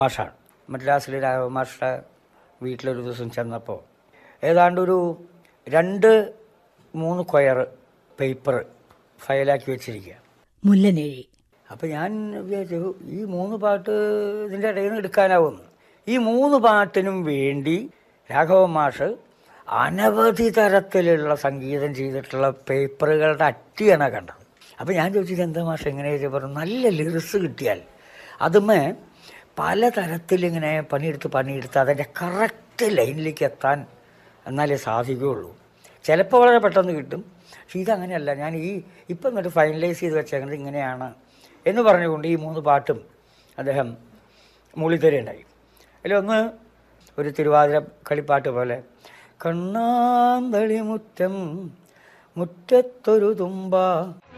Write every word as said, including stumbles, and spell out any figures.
മാഷാണ്. മദ്രാസിലെ രാഘവ മാഷ വീട്ടിലൊരു ദിവസം ചെന്നപ്പോൾ ഏതാണ്ടൊരു രണ്ട് മൂന്ന് കൊയർ പേപ്പർ ഫയലാക്കി വെച്ചിരിക്കുക, മുല്ലനേഴി. അപ്പം ഞാൻ വിചാരിച്ചു ഈ മൂന്ന് പാട്ട് ഇതിൻ്റെ ഇടയിൽ നിന്ന് എടുക്കാനാവുമെന്ന്. ഈ മൂന്ന് പാട്ടിനും വേണ്ടി രാഘവ മാഷ് അനവധി തരത്തിലുള്ള സംഗീതം ചെയ്തിട്ടുള്ള പേപ്പറുകളുടെ അട്ടിയാണ് കണ്ടത്. അപ്പം ഞാൻ ചോദിച്ചത് എന്താ മാഷ് എങ്ങനെയാ പറഞ്ഞു, നല്ല ലിറിക്സ് കിട്ടിയാൽ അതുമേ പല തരത്തിലിങ്ങനെ പണിയെടുത്ത് പണിയെടുത്ത് അതിൻ്റെ കറക്റ്റ് ലൈനിലേക്ക് എത്താൻ എന്നാലേ സാധിക്കുകയുള്ളൂ. ചിലപ്പോൾ വളരെ പെട്ടെന്ന് കിട്ടും, പക്ഷെ ഇതങ്ങനെയല്ല. ഞാൻ ഈ ഇപ്പം എന്നിട്ട് ഫൈനലൈസ് ചെയ്ത് വെച്ചേക്കുന്നത് ഇങ്ങനെയാണ് എന്ന് പറഞ്ഞുകൊണ്ട് ഈ മൂന്ന് പാട്ടും അദ്ദേഹം മൂളിത്തരുണ്ടായി. അതിലൊന്ന് ഒരു തിരുവാതിര കളിപ്പാട്ട് പോലെ, കണ്ണാന്തളി മുറ്റം മുറ്റത്തൊരു തുമ്പ